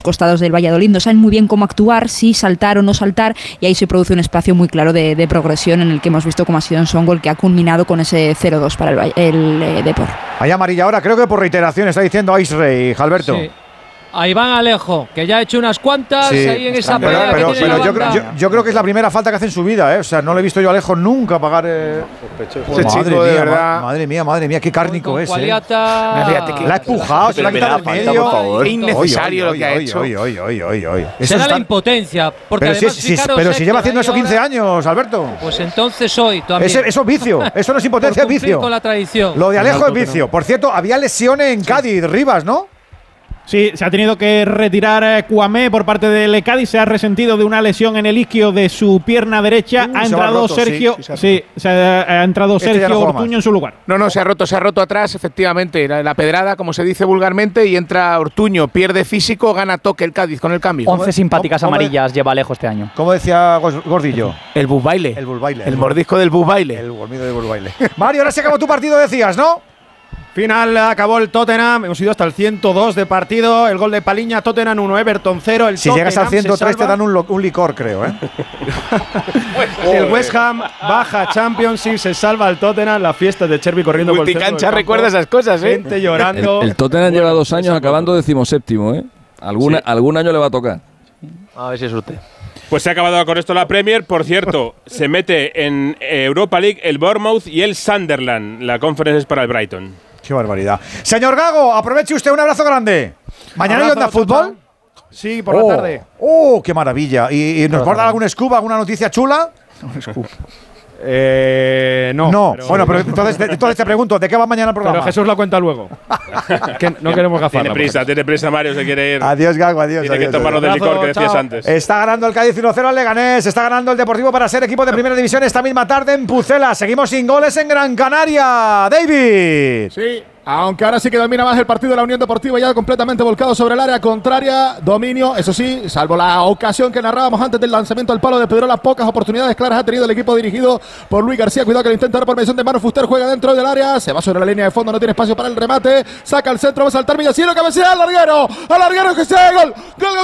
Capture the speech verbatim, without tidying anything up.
costados del Valladolid no saben muy bien cómo actuar, si saltar o no saltar, y ahí se produce un espacio muy claro de, de progresión en el que hemos visto cómo ha sido en Songol, que ha culminado con ese cero dos para el, el eh, Depor. Hay amarilla ahora, creo que por reiteración, está diciendo Aisrey, Alberto. Sí. A Iván Alejo, que ya ha hecho unas cuantas sí, ahí en esa pero, pelea pero, que tiene pero la yo, creo, yo, yo creo que es la primera falta que hace en su vida, ¿eh? O sea, no le he visto yo a Alejo nunca pagar. Eh... Ese madre chico, mía, de verdad. ma madre mía, madre mía, qué cárnico es. Eh. La ha empujado, se la ha quitado del medio. Por favor. Qué innecesario lo que ha hecho. Será la impotencia. Porque pero además, si, si, pero si lleva haciendo eso quince años, Alberto. Pues entonces hoy también. Ese, eso es vicio, eso no es impotencia, es vicio. Con la tradición. Lo de Alejo es vicio. Por cierto, había lesiones en Cádiz, Rivas, ¿no? Sí, se ha tenido que retirar eh, Cuamé por parte del Cádiz. Se ha resentido de una lesión en el isquio de su pierna derecha. Uh, ha entrado roto, Sergio. Sí, sí, se ha, sí, se ha, ha entrado este Sergio no Ortuño en su lugar. No, no, se ha roto, se ha roto atrás, efectivamente. La, la pedrada, como se dice vulgarmente, y entra Ortuño. Pierde físico, gana toque el Cádiz con el cambio. once simpáticas ¿Cómo, amarillas lleva lejos este año. ¿Cómo decía Gordillo? El bus baile. El bus baile. El, el mordisco del bus baile. El gormido del bus baile. Mario, ahora se acabó tu partido, decías, ¿no? Final, acabó el Tottenham, hemos ido hasta el ciento dos de partido, el gol de Paliña, Tottenham uno, Everton cero. El si Tottenham llegas al ciento tres te dan un, un licor, creo, ¿eh? El West Ham baja Championship, se salva el Tottenham, la fiesta de Cherby corriendo por el centro del campo. Recuerda esas cosas, ¿eh? Gente llorando. El, el Tottenham bueno, lleva dos años acabando decimoséptimo, ¿eh? Alguna, sí. Algún año le va a tocar. A ver si es usted. Pues se ha acabado con esto la Premier. Por cierto, se mete en Europa League el Bournemouth y el Sunderland. La conferencia es para el Brighton. Qué barbaridad. Señor Gago, aproveche usted, un abrazo grande. ¿Mañana hay Onda Fútbol? Sí, por oh, la tarde. ¡Oh, qué maravilla! ¿Y, y nos va a dar algún scoop, alguna noticia chula? Un scoop. Eh, no. No, pero bueno, pero entonces, entonces te pregunto, ¿de qué va mañana el programa? Pero Jesús la cuenta luego. que no queremos gafarla. Tiene prisa, tiene prisa Mario, se quiere ir. Adiós, Gago, adiós. Tiene adiós, que tomarlo del licor que decías chao. antes. Está ganando el Cádiz uno cero al Leganés, está ganando el Deportivo para ser equipo de primera división esta misma tarde en Pucela. Seguimos sin goles en Gran Canaria. David. Sí. Aunque ahora sí que domina más el partido de la Unión Deportiva, ya completamente volcado sobre el área contraria, dominio, eso sí, salvo la ocasión que narrábamos antes del lanzamiento al palo de Pedrola, pocas oportunidades claras ha tenido el equipo dirigido por Luis García. Cuidado que lo intenta ahora por mención de mano. Fuster juega dentro del área, se va sobre la línea de fondo, no tiene espacio para el remate, saca el centro, va a saltar Villacino, cabecea al larguero, al larguero que sea gol, gol, gol.